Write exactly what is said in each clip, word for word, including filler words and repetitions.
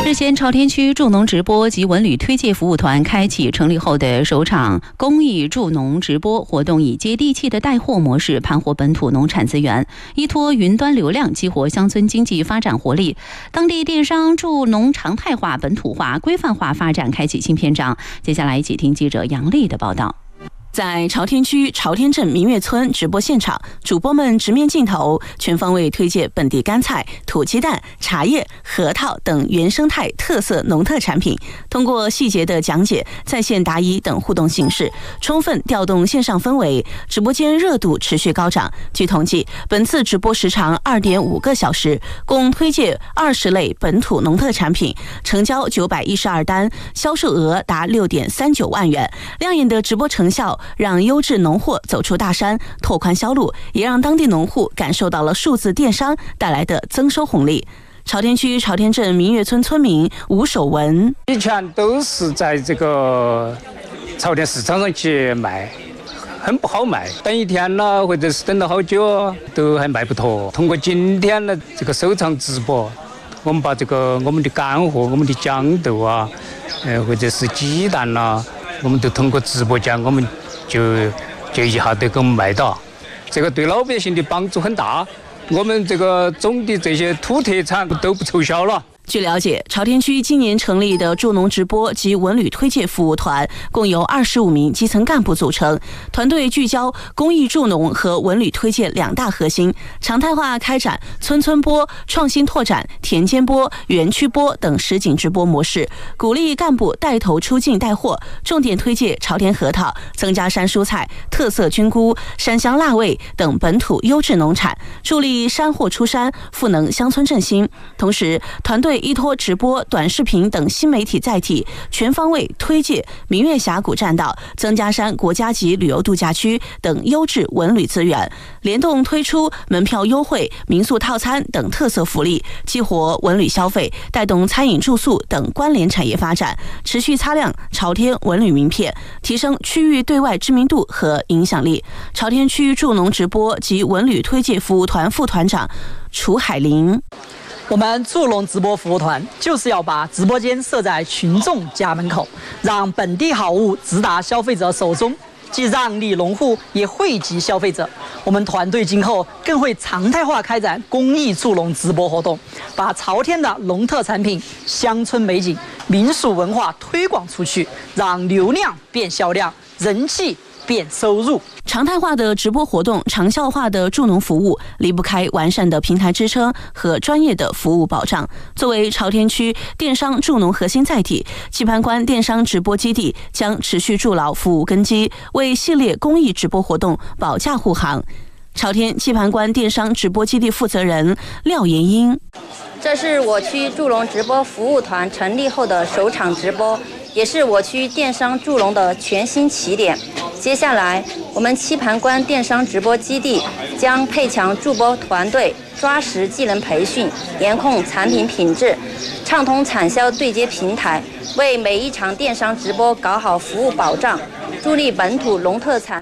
日前，朝天区助农直播及文旅推介服务团开启成立后的首场公益助农直播活动，以接地气的带货模式盘活本土农产资源，依托云端流量激活乡村经济发展活力。当地电商助农常态化、本土化、规范化发展开启新篇章。接下来，一起听记者杨丽的报道。 在朝天区朝天镇明月村直播现场，主播们直面镜头，全方位推介本地干菜、土鸡蛋、茶叶、核桃等原生态特色农特产品，通过细节的讲解、在线答疑等互动形式，充分调动线上氛围，直播间热度持续高涨。据统计，本次直播时长 二点五个小时，共推介二十类本土农特产品，成交九百一十二单，销售额达 六点三九万元。亮眼的直播成效让优质农货走出大山，拓宽销路，也让当地农户感受到了数字电商带来的增收红利。朝天区朝天镇明月村村民吴守文： 以前都是在这个朝天市场上去卖，很不好卖，等一天了，或者是等了好久，都还卖不脱。通过今天的这个首场直播，我们把这个我们的干货、我们的豇豆啊，呃，或者是鸡蛋啦、啊，我们都通过直播间，我们就就一下都给我们卖到，这个对老百姓的帮助很大，我们这个种的这些土特产都不凑销了。 据了解，朝天区今年成立的助农直播及文旅推介服务团共由二十五名基层干部组成，团队聚焦公益助农和文旅推介两大核心，常态化开展村村播、创新拓展田间播、园区播等实景直播模式，鼓励干部带头出境带货，重点推介朝天核桃、曾家山蔬菜、特色菌菇、山香辣味等本土优质农产，助力山货出山，赋能乡村振兴。同时，团队依托直播、短视频等新媒体载体，全方位推介明月峡谷栈道、曾家山国家级旅游度假区等优质文旅资源，联动推出门票优惠、民宿套餐等特色福利，激活文旅消费，带动餐饮住宿等关联产业发展，持续擦亮朝天文旅名片，提升区域对外知名度和影响力。朝天区助农直播及文旅推介服务团副团长楚海林： 我们助农直播服务团就是要把直播间设在群众家门口，让本地好物直达消费者手中，既让利农户，也惠及消费者。我们团队今后更会常态化开展公益助农直播活动，把朝天的农特产品、乡村美景、民俗文化推广出去，让流量变销量，人气变收入。 常态化的直播活动、长效化的助农服务，离不开完善的平台支撑和专业的服务保障。作为朝天区电商助农核心载体，棋盘关电商直播基地将持续筑牢服务根基，为系列公益直播活动保驾护航。朝天棋盘关电商直播基地负责人廖延英： 这是我区助农直播服务团成立后的首场直播，也是我区电商助农的全新起点。接下来，我们棋盘关电商直播基地将配强助播团队，抓实技能培训，严控产品品质，畅通产销对接平台，为每一场电商直播搞好服务保障，助力本土农特产。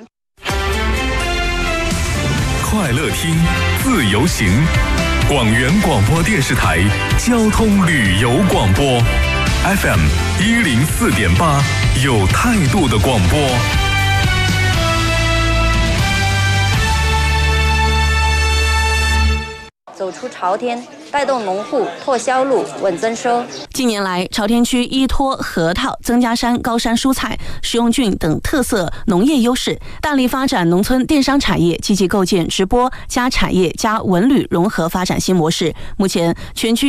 快乐听，自由行，广元广播电视台交通旅游广播 F M 一零四点八，有态度的广播。 走出朝天，带动农户拓销路、稳增收。 近年来，朝天区依托核桃、曾家山高山蔬菜、食用菌等特色农业优势，大力发展农村电商产业，积极构建直播加产业加文旅融合发展新模式。目前，全区